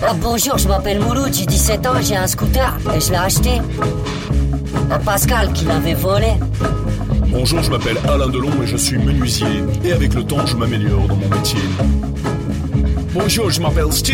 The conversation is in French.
Ah, bonjour, je m'appelle Mouloud, j'ai 17 ans, j'ai un scooter et je l'ai acheté à Pascal qui l'avait volé. Bonjour, je m'appelle Alain Delon et je suis menuisier. Et avec le temps, je m'améliore dans mon métier. Bonjour, je m'appelle Steve.